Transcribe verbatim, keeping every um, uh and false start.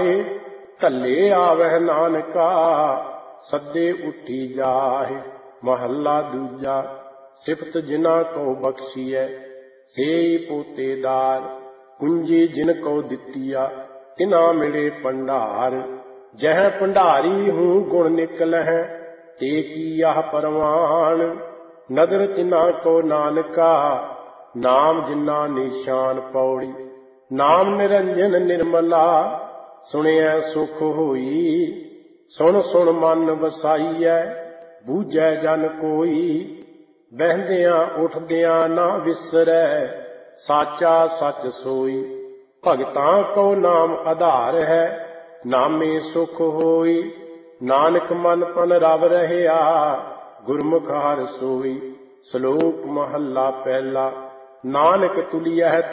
ਆਏ। ਧੱਲੇ ਆਵਹਿ ਨਾਨਕਾ ਸੱਦੇ ਉੱਠੀ ਜਾਹਿ। ਮਹੱਲਾ ਦੂਜਾ। ਸਿਫਤ ਜਿਨਾ ਕੋ ਬਖਸ਼ੀਐ ਸੇਈ ਪੋਤੇਦਾਰ। ਕੁੰਜੀ ਜਿਨ ਕੋ ਦਿੱਤੀਆ ਤਿਨਾ ਮਿਲੇ ਭੰਡਾਰ। ਜਹ ਭੰਡਾਰੀ ਹੂੰ ਗੁਣ ਨਿਕਲਹਿ ਤੇ ਕੀ ਆਹ ਪਰਵਾਨ। ਨਦਰ ਤਿਨਾ ਕੋ ਨਾਨਕਾ ਨਾਮ ਜਿਨਾ ਨਿਸ਼ਾਨ। ਪੌੜੀ। ਨਾਮ ਨਿਰੰਜਨ ਨਿਰਮਲਾ ਸੁਣਿਐ ਸੁਖ ਹੋਈ। ਸੁਣ ਸੁਣ ਮਨ ਵਸਾਈਐ ਬੂਝੈ ਜਨ ਕੋਈ। ਬਹਿੰਦਿਆਂ ਉੱਠਦਿਆਂ ਨਾ ਵਿਸਰੈ ਸਾਚਾ ਸੱਚ ਸੋਈ। ਭਗਤਾਂ ਕੋ ਨਾਮ ਆਧਾਰ ਹੈ ਨਾਮੇ ਸੁਖ ਹੋਈ। ਨਾਨਕ ਮਨ ਤਨ ਰਵ ਰਹਿਆ ਗੁਰਮੁਖ ਹਰਿ ਸੋਈ। ਸ਼ਲੋਕ ਮਹੱਲਾ ਪਹਿਲਾ। ਨਾਨਕ ਤੁਲੀਐ